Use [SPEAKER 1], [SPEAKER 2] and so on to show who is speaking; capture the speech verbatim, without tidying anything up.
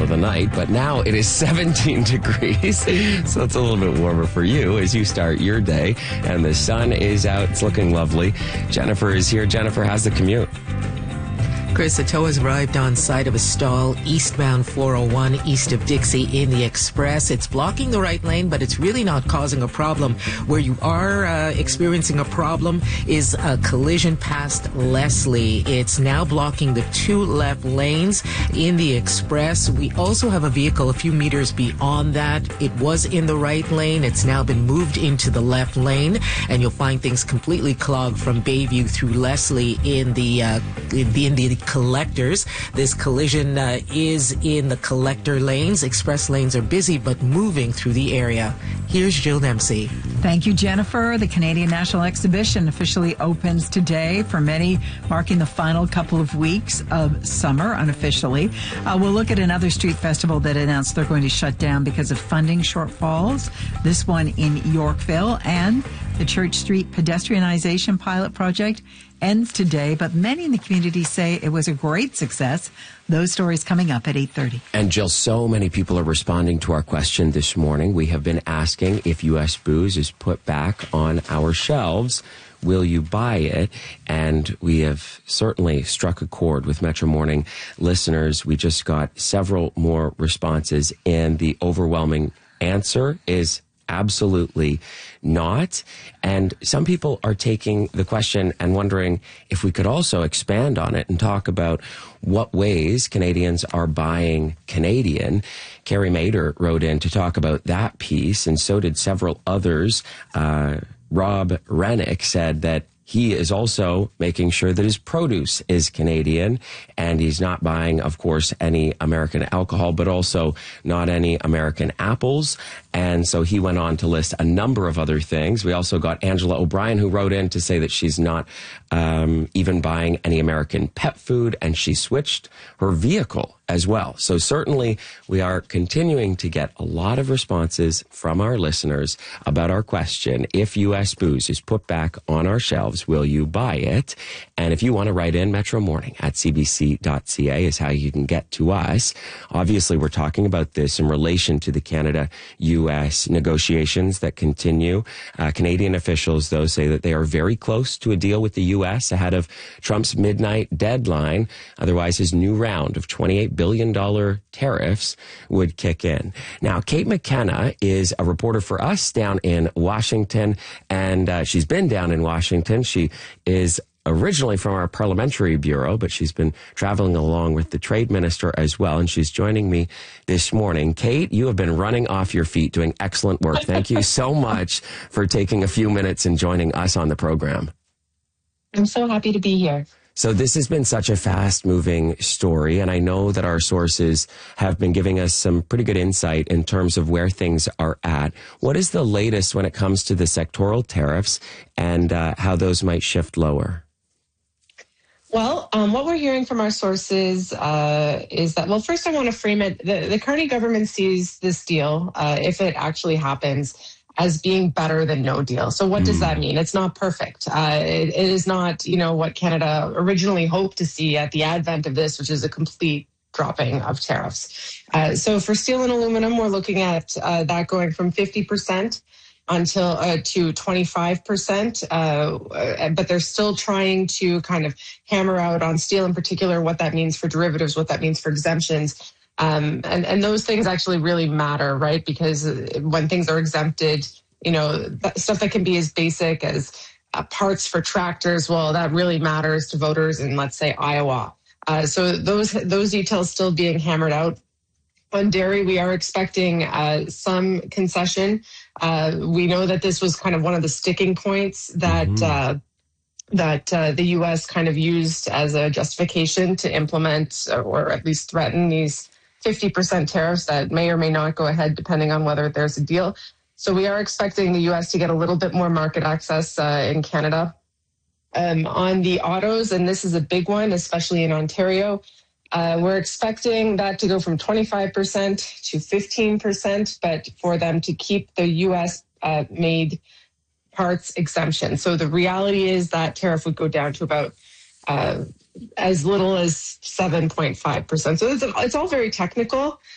[SPEAKER 1] of the night, but now it is seventeen degrees. So it's a little bit warmer for you as you start your day. And the sun is out. It's looking lovely. Jennifer is here. Jennifer, how's the commute?
[SPEAKER 2] Chris, a tow has arrived on site of a stall eastbound four oh one east of Dixie in the Express. It's blocking the right lane, but it's really not causing a problem. Where you are uh, experiencing a problem is a collision past Leslie. It's now blocking the two left lanes in the Express. We also have a vehicle a few meters beyond that. It was in the right lane. It's now been moved into the left lane, and you'll find things completely clogged from Bayview through Leslie in the uh, in the, in the collectors. This collision uh, is in the collector lanes. Express lanes are busy but moving through the area. Here's Jill Dempsey.
[SPEAKER 3] Thank you, Jennifer. The Canadian National Exhibition officially opens today, for many marking the final couple of weeks of summer unofficially. Uh, we'll look at another street festival that announced they're going to shut down because of funding shortfalls. This one in Yorkville, and the Church Street pedestrianization pilot project ends today, but many in the community say it was a great success. Those stories coming up at eight thirty.
[SPEAKER 1] And Jill, so many people are responding to our question this morning. We have been asking if U S booze is put back on our shelves, will you buy it? And we have certainly struck a chord with Metro Morning listeners. We just got several more responses, and the overwhelming answer is absolutely not. And some people are taking the question and wondering if we could also expand on it and talk about what ways Canadians are buying Canadian. Carrie Mader wrote in to talk about that piece, and so did several others. Uh, Rob Rennick said that he is also making sure that his produce is Canadian, and he's not buying, of course, any American alcohol, but also not any American apples. And so he went on to list a number of other things. We also got Angela O'Brien, who wrote in to say that she's not um, even buying any American pet food, and she switched her vehicle as well. So certainly we are continuing to get a lot of responses from our listeners about our question: if U S booze is put back on our shelves, will you buy it? And if you want to write in, Metro Morning at c b c dot c a is how you can get to us. Obviously, we're talking about this in relation to the Canada-U S negotiations that continue. Uh, Canadian officials, though, say that they are very close to a deal with the U S ahead of Trump's midnight deadline. Otherwise, his new round of twenty-eight billion dollars tariffs would kick in. Now, Kate McKenna is a reporter for us down in Washington, and uh, she's been down in Washington. She is originally from our parliamentary bureau, but she's been traveling along with the trade minister as well, and she's joining me this morning. Kate, you have been running off your feet, doing excellent work. Thank you so much for taking a few minutes and joining us on the program.
[SPEAKER 4] I'm so happy to be here.
[SPEAKER 1] So this has been such a fast-moving story, and I know that our sources have been giving us some pretty good insight in terms of where things are at. What is the latest when it comes to the sectoral tariffs and uh, how those might shift lower?
[SPEAKER 4] Well, um, what we're hearing from our sources uh, is that, well, first I want to frame it. The, the Carney government sees this deal, uh, if it actually happens, as being better than no deal. So what does that mean? It's not perfect. Uh, it, it is not, you know, what Canada originally hoped to see at the advent of this, which is a complete dropping of tariffs. Uh, so for steel and aluminum, we're looking at uh, that going from fifty percent until uh, to twenty-five percent. Uh, but they're still trying to kind of hammer out on steel in particular what that means for derivatives, what that means for exemptions. Um, and, and those things actually really matter, right? Because when things are exempted, you know, stuff that can be as basic as uh, parts for tractors, well, that really matters to voters in, let's say, Iowa. Uh, so those those details still being hammered out. On dairy, we are expecting uh, some concession. Uh, we know that this was kind of one of the sticking points that mm-hmm. uh, that uh, the U S kind of used as a justification to implement or at least threaten these fifty percent tariffs that may or may not go ahead depending on whether there's a deal. So we are expecting the U S to get a little bit more market access uh, in Canada. Um, on the autos, and this is a big one, especially in Ontario, uh, we're expecting that to go from twenty-five percent to fifteen percent, but for them to keep the U S uh, made parts exemption. So the reality is that tariff would go down to about uh, as little as seven point five percent. So it's, it's all very technical,